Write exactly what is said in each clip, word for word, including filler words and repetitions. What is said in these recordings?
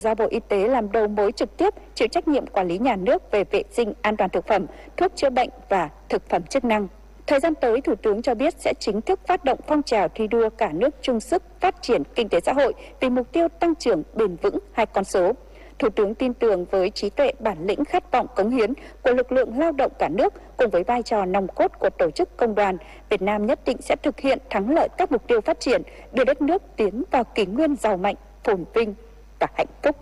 Giao Bộ Y tế làm đầu mối trực tiếp chịu trách nhiệm quản lý nhà nước về vệ sinh an toàn thực phẩm, thuốc chữa bệnh và thực phẩm chức năng. Thời gian tới, Thủ tướng cho biết sẽ chính thức phát động phong trào thi đua cả nước chung sức phát triển kinh tế xã hội vì mục tiêu tăng trưởng bền vững hai con số. Thủ tướng tin tưởng với trí tuệ, bản lĩnh, khát vọng cống hiến của lực lượng lao động cả nước cùng với vai trò nòng cốt của tổ chức công đoàn, Việt Nam nhất định sẽ thực hiện thắng lợi các mục tiêu phát triển, đưa đất nước tiến vào kỷ nguyên giàu mạnh, phồn vinh và hạnh phúc.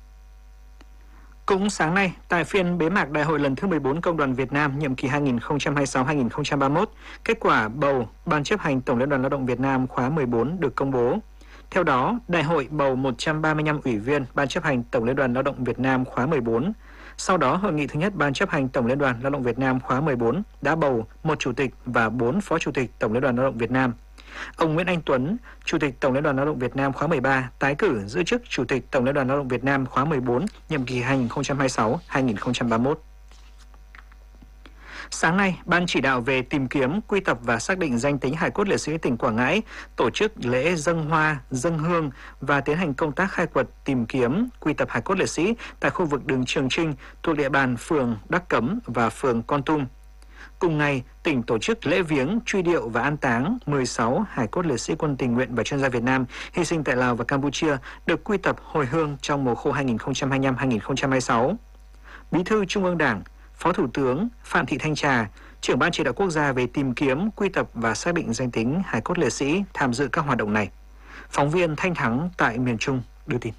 Cũng sáng nay, tại phiên bế mạc Đại hội lần thứ mười bốn Công đoàn Việt Nam nhiệm kỳ hai nghìn không trăm hai mươi sáu đến hai nghìn không trăm ba mươi mốt, kết quả bầu Ban chấp hành Tổng Liên đoàn Lao động Việt Nam khóa mười bốn được công bố. Theo đó, Đại hội bầu một trăm ba mươi lăm ủy viên Ban chấp hành Tổng Liên đoàn Lao động Việt Nam khóa mười bốn. Sau đó, hội nghị thứ nhất Ban chấp hành Tổng Liên đoàn Lao động Việt Nam khóa mười bốn đã bầu một chủ tịch và bốn phó chủ tịch Tổng Liên đoàn Lao động Việt Nam. Ông Nguyễn Anh Tuấn, Chủ tịch Tổng Liên đoàn Lao động Việt Nam khóa mười ba, tái cử giữ chức Chủ tịch Tổng Liên đoàn Lao động Việt Nam khóa mười bốn, nhiệm kỳ hai nghìn không trăm hai mươi sáu đến hai nghìn không trăm ba mươi mốt. Sáng nay, Ban chỉ đạo về tìm kiếm, quy tập và xác định danh tính hài cốt liệt sĩ tỉnh Quảng Ngãi tổ chức lễ dâng hoa, dâng hương và tiến hành công tác khai quật tìm kiếm, quy tập hài cốt liệt sĩ tại khu vực đường Trường Trinh thuộc địa bàn phường Đắc Cấm và phường Kon Tum. Cùng ngày, tỉnh tổ chức lễ viếng, truy điệu và an táng mười sáu hài cốt liệt sĩ quân tình nguyện và chuyên gia Việt Nam hy sinh tại Lào và Campuchia được quy tập hồi hương trong mùa khô hai nghìn không trăm hai mươi lăm đến hai nghìn không trăm hai mươi sáu. Bí thư Trung ương Đảng, Phó Thủ tướng Phạm Thị Thanh Trà, trưởng Ban chỉ đạo quốc gia về tìm kiếm, quy tập và xác định danh tính hài cốt liệt sĩ tham dự các hoạt động này. Phóng viên Thanh Thắng tại miền Trung đưa tin.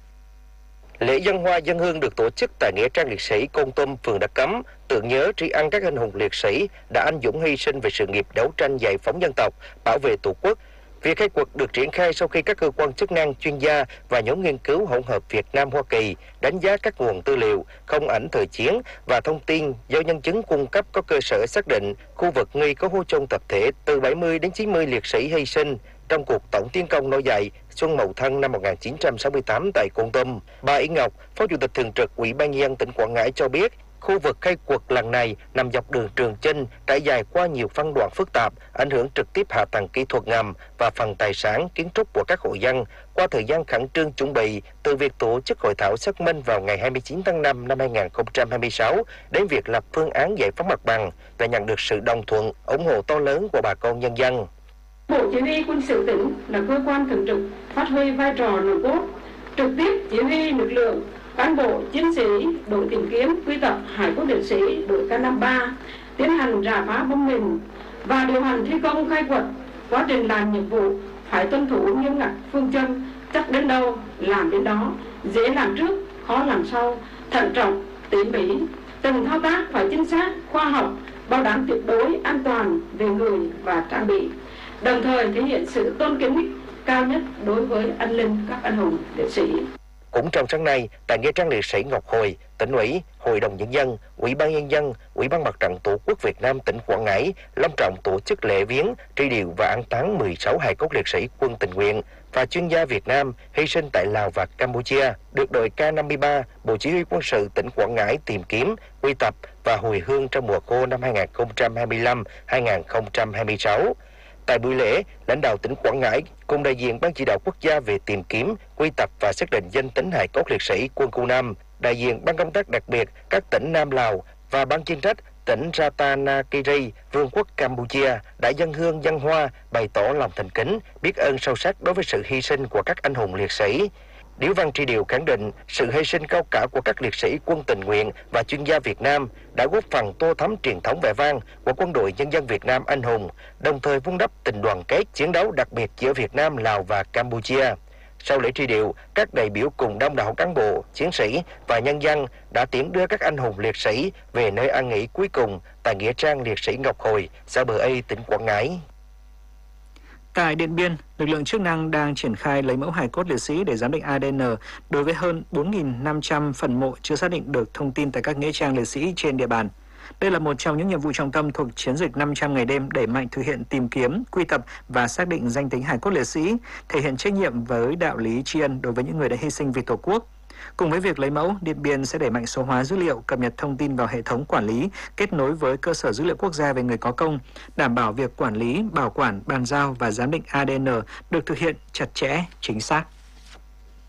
Lễ dâng hoa dâng hương được tổ chức tại nghĩa trang liệt sĩ Kon Tum, phường Đắc Cấm, tưởng nhớ tri ân các anh hùng liệt sĩ đã anh dũng hy sinh về sự nghiệp đấu tranh giải phóng dân tộc, bảo vệ Tổ quốc. Việc khai quật được triển khai sau khi các cơ quan chức năng, chuyên gia và nhóm nghiên cứu hỗn hợp Việt Nam-Hoa Kỳ đánh giá các nguồn tư liệu, không ảnh thời chiến và thông tin do nhân chứng cung cấp có cơ sở xác định khu vực nghi có hố chôn tập thể từ bảy mươi đến chín mươi liệt sĩ hy sinh trong cuộc tổng tiến công nổi dậy xuân Mậu Thân năm một nghìn chín trăm sáu mươi tám tại Kon Tum. Bà Yến Ngọc, Phó Chủ tịch Thường trực Ủy ban nhân dân tỉnh Quảng Ngãi cho biết, khu vực khai quật lần này nằm dọc đường Trường Chinh, trải dài qua nhiều phân đoạn phức tạp, ảnh hưởng trực tiếp hạ tầng kỹ thuật ngầm và phần tài sản, kiến trúc của các hộ dân. Qua thời gian khẩn trương chuẩn bị, từ việc tổ chức hội thảo xác minh vào ngày hai mươi chín tháng năm năm hai nghìn không trăm hai mươi sáu đến việc lập phương án giải phóng mặt bằng và nhận được sự đồng thuận, ủng hộ to lớn của bà con nhân dân. Bộ Chỉ huy Quân sự tỉnh là cơ quan thường trực phát huy vai trò nòng cốt, trực tiếp chỉ huy lực lượng cán bộ chiến sĩ đội tìm kiếm quy tập hài cốt liệt sĩ đội K năm mươi ba tiến hành rà phá bom mìn và điều hành thi công khai quật. Quá trình làm nhiệm vụ phải tuân thủ nghiêm ngặt phương châm chắc đến đâu làm đến đó, dễ làm trước khó làm sau, thận trọng tỉ mỉ, từng thao tác phải chính xác, khoa học, bảo đảm tuyệt đối an toàn về người và trang bị, đồng thời thể hiện sự tôn kính cao nhất đối với anh linh các anh hùng liệt sĩ. Cũng trong sáng nay, tại nghĩa trang liệt sĩ Ngọc Hồi, Tỉnh ủy, Hội đồng Nhân dân, Ủy ban Nhân dân, Ủy ban Mặt trận Tổ quốc Việt Nam tỉnh Quảng Ngãi long trọng tổ chức lễ viếng, truy điệu và an táng mười sáu hài cốt liệt sĩ quân tình nguyện và chuyên gia Việt Nam hy sinh tại Lào và Campuchia, được đội K năm mươi ba, Bộ Chỉ huy Quân sự tỉnh Quảng Ngãi tìm kiếm, quy tập và hồi hương trong mùa khô năm hai nghìn không trăm hai mươi lăm đến hai nghìn không trăm hai mươi sáu. Tại buổi lễ, lãnh đạo tỉnh Quảng Ngãi cùng đại diện Ban chỉ đạo quốc gia về tìm kiếm, quy tập và xác định danh tính hài cốt liệt sĩ quân khu năm, đại diện Ban công tác đặc biệt các tỉnh Nam Lào và Ban chuyên trách tỉnh Ratanakiri, Vương quốc Campuchia đã dâng hương dâng hoa, bày tỏ lòng thành kính, biết ơn sâu sắc đối với sự hy sinh của các anh hùng liệt sĩ. Điếu văn truy điệu khẳng định sự hy sinh cao cả của các liệt sĩ quân tình nguyện và chuyên gia Việt Nam đã góp phần tô thắm truyền thống vẻ vang của quân đội nhân dân Việt Nam anh hùng, đồng thời vun đắp tình đoàn kết chiến đấu đặc biệt giữa Việt Nam, Lào và Campuchia. Sau lễ truy điệu, các đại biểu cùng đông đảo cán bộ, chiến sĩ và nhân dân đã tiễn đưa các anh hùng liệt sĩ về nơi an nghỉ cuối cùng tại nghĩa trang liệt sĩ Ngọc Hồi, xã Bờ Ây, tỉnh Quảng Ngãi. Tại Điện Biên, lực lượng chức năng đang triển khai lấy mẫu hài cốt liệt sĩ để giám định A D N đối với hơn bốn nghìn năm trăm phần mộ chưa xác định được thông tin tại các nghĩa trang liệt sĩ trên địa bàn. Đây là một trong những nhiệm vụ trọng tâm thuộc chiến dịch năm trăm ngày đêm đẩy mạnh thực hiện tìm kiếm, quy tập và xác định danh tính hài cốt liệt sĩ, thể hiện trách nhiệm với đạo lý tri ân đối với những người đã hy sinh vì Tổ quốc. Cùng với việc lấy mẫu, Điện Biên sẽ đẩy mạnh số hóa dữ liệu, cập nhật thông tin vào hệ thống quản lý, kết nối với cơ sở dữ liệu quốc gia về người có công, đảm bảo việc quản lý, bảo quản, bàn giao và giám định A D N được thực hiện chặt chẽ, chính xác.